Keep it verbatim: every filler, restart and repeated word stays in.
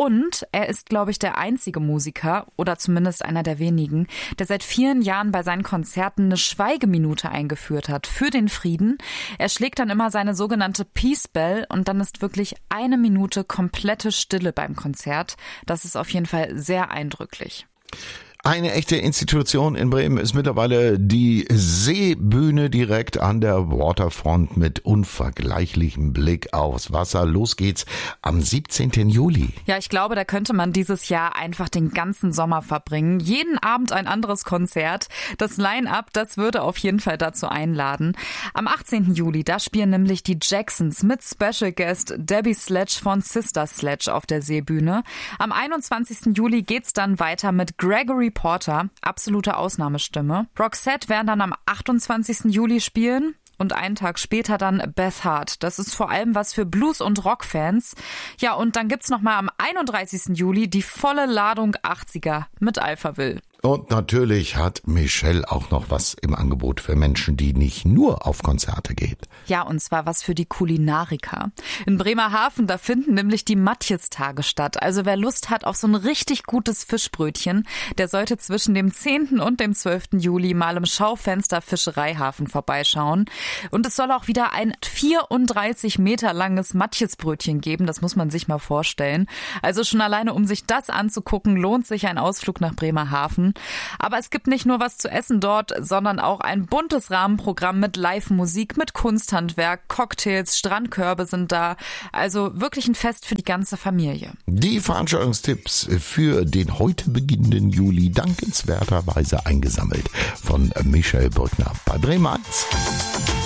Und er ist, glaube ich, der einzige Musiker, oder zumindest einer der wenigen, der seit vielen Jahren bei seinen Konzerten eine Schweigeminute eingeführt hat für den Frieden. Er schlägt dann immer seine sogenannte Peace Bell und dann ist wirklich eine Minute komplette Stille beim Konzert. Das ist auf jeden Fall sehr eindrücklich. Eine echte Institution in Bremen ist mittlerweile die Seebühne direkt an der Waterfront mit unvergleichlichem Blick aufs Wasser. Los geht's am siebzehnten Juli. Ja, ich glaube, da könnte man dieses Jahr einfach den ganzen Sommer verbringen. Jeden Abend ein anderes Konzert. Das Line-Up, das würde auf jeden Fall dazu einladen. Am achtzehnten Juli, da spielen nämlich die Jacksons mit Special Guest Debbie Sledge von Sister Sledge auf der Seebühne. Am einundzwanzigsten Juli geht's dann weiter mit Gregory Porter, absolute Ausnahmestimme. Roxette werden dann am achtundzwanzigsten Juli spielen. Und einen Tag später dann Beth Hart. Das ist vor allem was für Blues- und Rockfans. Ja, und dann gibt's nochmal am einunddreißigsten Juli die volle Ladung achtziger mit Alphaville. Und natürlich hat Michelle auch noch was im Angebot für Menschen, die nicht nur auf Konzerte geht. Ja, und zwar was für die Kulinariker. In Bremerhaven, da finden nämlich die Matjes-Tage statt. Also wer Lust hat auf so ein richtig gutes Fischbrötchen, der sollte zwischen dem zehnten und dem zwölften Juli mal im Schaufenster Fischereihafen vorbeischauen. Und es soll auch wieder ein vierunddreißig Meter langes Matjes-Brötchen geben. Das muss man sich mal vorstellen. Also schon alleine, um sich das anzugucken, lohnt sich ein Ausflug nach Bremerhaven. Aber es gibt nicht nur was zu essen dort, sondern auch ein buntes Rahmenprogramm mit Live-Musik, mit Kunsthandwerk, Cocktails, Strandkörbe sind da. Also wirklich ein Fest für die ganze Familie. Die Veranstaltungstipps für den heute beginnenden Juli dankenswerterweise eingesammelt von Michelle Brückner bei Bremen eins.